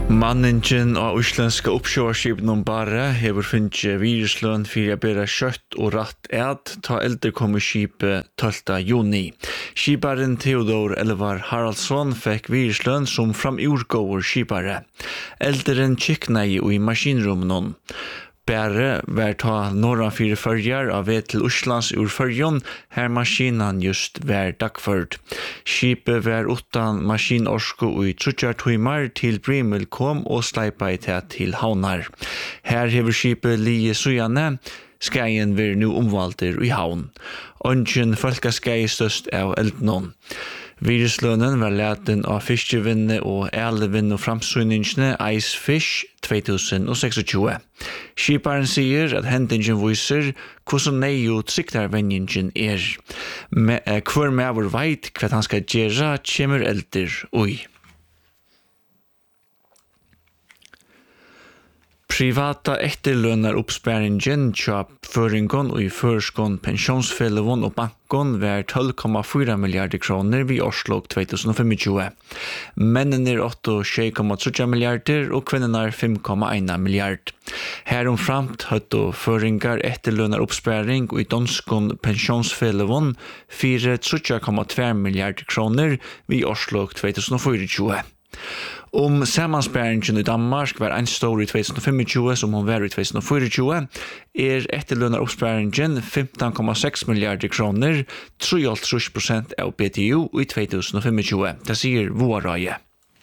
Manningen av islandska uppsjóvarskipnum bara hefur finnst viruslön fyrir að bera kjött og rætt ta eldur komu skipi 12. juni. Skiparen Theodor Elvar Haraldsson fekk viruslön som framúrgóður skipare. Eldurin kiknaði í maskinrumnum. Bære var ta norra fyrir førjar av vei til Oslands ur førjon, her maskinan just var dagførd. Skipet var utan maskinorsko i 30 timmar til Brimel kom og sleipa i til havnar. Her hever skipet lie sujane, Skaien vir nu omvalter i havn. Ongen folkaskai størst av eldnon. Viruslønnen var leten av fiskevinne og ælevinn og framsyningene Ice Fish 2026. Skiparen sier at hendingen viser hvordan neio triktarvenningen Hver mever veit hva han skal gjøre, kommer elder ui. Privata efterlönar uppspäringen kjap føringon og i førskon pensjonsfellevon og bankon var 12,4 milliarder kroner vid årslåg 2025. Mennene 8,3 milliarder og kvinnerne 5,1 milliard. Heromframt høtto føringar efterlönar uppspäring og i danskon pensjonsfellevon 4,2 milliarder kroner vid årslåg 2024. Samansbæringen i Danmark var en stor i 2025 som hun var i 2024, etterlønner oppsbæringen 15,6 milliarder kroner, 33% av BTU i 2025. Det sier Vårøye.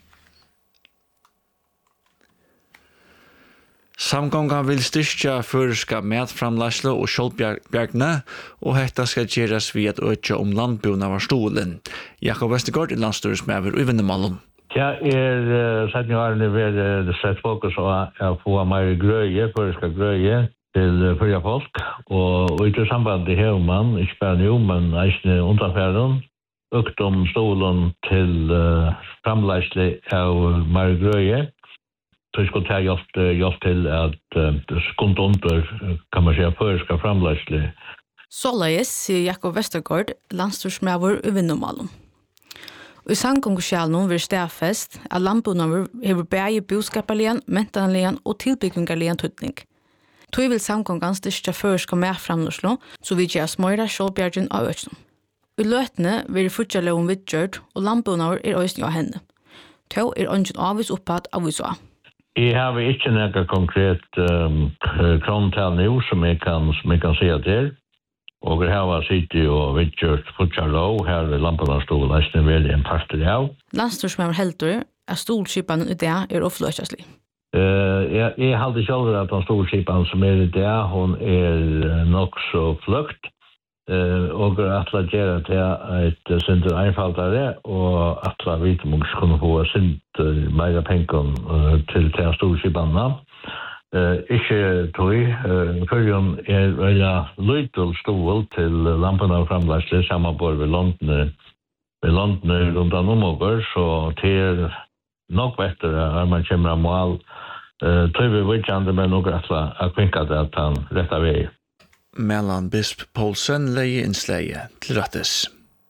Samgången vil styrke føreska medframlæsle og kjølbjergene, og dette skal gjøres ved at øke landbruene av stolen. Jakob Vestergaard er landstyresmedlem i Vinnemalen. Ja, siden jeg har levert sett fokus på å få mer grøye, føreska grøye til førre folk, og i det sambandet har man, ikke bare nå, men eisne underferden, økt stolen til framleisle av mer grøye, så jeg skulle ta hjelp til at skund under, kan man si, føreska framleisle. Såleis, sier Jakob Vestergaard, landstyresmedlem i Vinnemalen. I samgångskjalen vil stedfest at landbruene har bæge boskapalian, mentanalian og tilbyggingalian tøtning. Tog vil samgången styrke føreska medframløslo, så vi gjør smøyre kjølbjergen av økene. I løtene vil fortsatt vidgjørt, og landbruene øyne av henne. Tog ønsken avvis opphatt av USA. Jeg har ikke noe konkret krontall nå som jeg kan si at det Og her var City og vidgjørt fortsatt lov, her er lampen stol, nesten veldig en parter av. Landstyrsmedlem heldur at stolskipene i det ofløseslig. Jeg halte selv at den stolskipene som i det, hun nok så flukt, og at la gjøre til et sinter einfaldere, og at la vite om vi kunne få sinter mer penger til stolskipene. Ikke tog, førjen veldig løytel stål til lampen av framleisle sammenbord ved landene rundt av nomoger, så til nok vettere er man kommer av mål. Tog vi vidtjande med noe at kvinket at han rett av vei. Mellan Bisp Poulsen leie innsleie til rettes.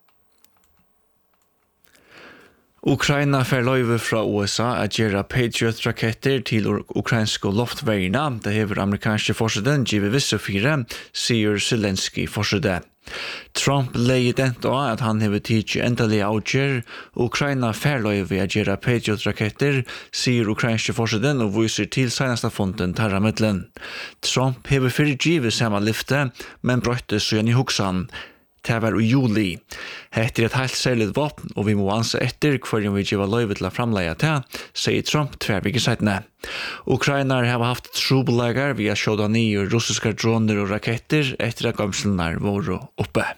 Ukraina får løyve fra USA at gjøre Patriot-raketter til ukrainske loftveierne. Det hever amerikanske forsiden givet visse fire, sier Zelensky forside. Trump leier dent av at han hever tidlig endelig avgjør. Ukraina får løyve at gjøre Patriot-raketter, sier ukrainske forsiden og viser til seneste fonden Terramidlen. Trump hever fyrir givet samme lyfte, men brøtte så igjen i hoksan. Det var i juli. Hette et helt særlig våpen, og vi må anse etter hver vi giver løyve til å framleie til, sier Trump tverrvigeseitene. Ukrainar har haft trobelager via skjøda nye russiske droner og raketter etter at gamslene var oppe.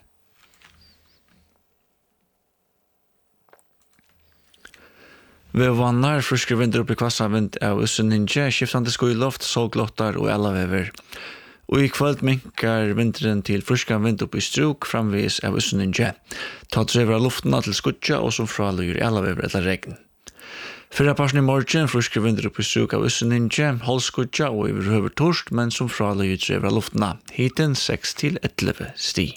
Ved vannar friske vinter opp i kvassavind av Usseninje, skiftande skoiloft, solglottar og elavever. Og i kvöld minkar vinteren til friska vind opp i struk framvis av Usseninje. Ta drever av luftena til skutja og som fralyr elavever eller regn. Fyrra parsen i morgen friske vinter opp i struk av Usseninje, holdskutja og i høver torst, men som fralyr drever av luftena. Hiten 6-11 sti.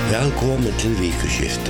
Velkommen til Vikuskifte.